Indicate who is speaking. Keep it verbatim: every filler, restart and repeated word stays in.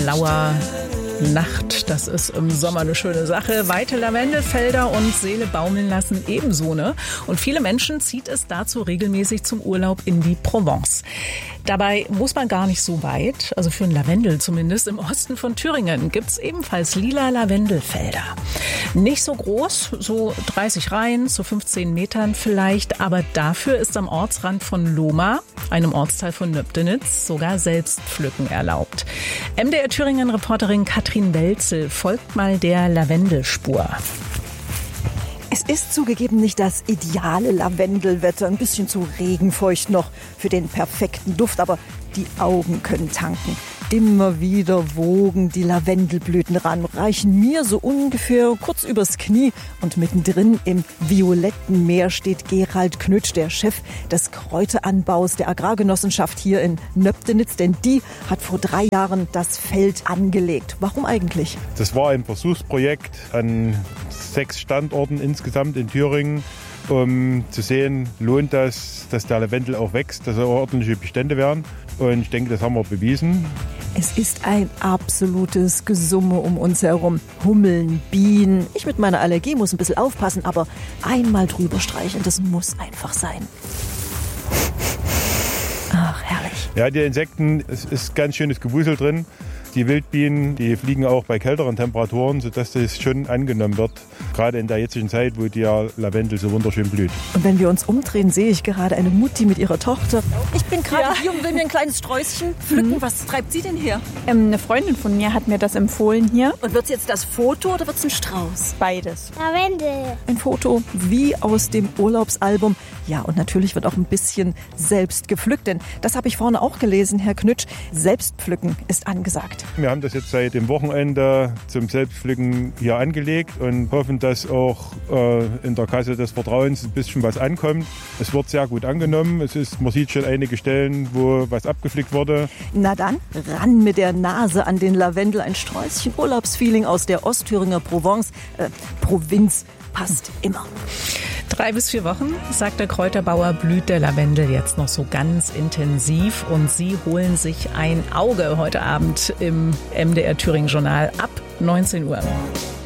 Speaker 1: blauer Nacht, das ist im Sommer eine schöne Sache. Weite Lavendelfelder und Seele baumeln lassen ebenso, ne? Und viele Menschen zieht es dazu regelmäßig zum Urlaub in die Provence. Dabei muss man gar nicht so weit, also für einen Lavendel zumindest. Im Osten von Thüringen gibt's ebenfalls lila Lavendelfelder. Nicht so groß, so dreißig Reihen, so fünfzehn Metern vielleicht, aber dafür ist am Ortsrand von Lohmar, einem Ortsteil von Nöbdenitz, sogar Selbstpflücken erlaubt. M D R Thüringen-Reporterin Katrin Welzel folgt mal der Lavendelspur.
Speaker 2: Es ist zugegeben nicht das ideale Lavendelwetter, ein bisschen zu regenfeucht noch für den perfekten Duft, aber die Augen können tanken. Immer wieder wogen die Lavendelblüten ran, reichen mir so ungefähr kurz übers Knie. Und mittendrin im violetten Meer steht Gerald Knütsch, der Chef des Kräuteranbaus der Agrargenossenschaft hier in Nöbdenitz. Denn die hat vor drei Jahren das Feld angelegt. Warum eigentlich?
Speaker 3: Das war ein Versuchsprojekt an sechs Standorten insgesamt in Thüringen, um zu sehen, lohnt das, dass der Lavendel auch wächst, dass er ordentliche Bestände werden. Und ich denke, das haben wir bewiesen.
Speaker 2: Es ist ein absolutes Gesumme um uns herum. Hummeln, Bienen. Ich mit meiner Allergie muss ein bisschen aufpassen, aber einmal drüber streichen, das muss einfach sein. Ach, herrlich.
Speaker 3: Ja, die Insekten, es ist ganz schönes Gewusel drin. Die Wildbienen, die fliegen auch bei kälteren Temperaturen, sodass das schon angenommen wird. Gerade in der jetzigen Zeit, wo der Lavendel so wunderschön blüht.
Speaker 2: Und wenn wir uns umdrehen, sehe ich gerade eine Mutti mit ihrer Tochter. Ich bin gerade ja. hier und will mir ein kleines Sträußchen pflücken. Mhm. Was treibt sie denn her?
Speaker 4: Ähm, eine Freundin von mir hat mir das empfohlen hier.
Speaker 2: Und wird es jetzt das Foto oder wird es ein Strauß?
Speaker 4: Beides.
Speaker 5: Lavendel.
Speaker 2: Ein Foto wie aus dem Urlaubsalbum. Ja, und natürlich wird auch ein bisschen selbst gepflückt. Denn das habe ich vorne auch gelesen, Herr Knütsch. Selbstpflücken ist angesagt.
Speaker 3: Wir haben das jetzt seit dem Wochenende zum Selbstpflücken hier angelegt und hoffen, dass auch äh, in der Kasse des Vertrauens ein bisschen was ankommt. Es wird sehr gut angenommen. Es ist, man sieht schon einige Stellen, wo was abgepflückt wurde.
Speaker 2: Na dann, ran mit der Nase an den Lavendel. Ein Sträußchen Urlaubsfeeling aus der Ostthüringer Provence, äh, Provinz. Passt immer.
Speaker 1: Drei bis vier Wochen, sagt der Kräuterbauer, blüht der Lavendel jetzt noch so ganz intensiv. Und Sie holen sich ein Auge heute Abend im M D R Thüringen Journal ab neunzehn Uhr.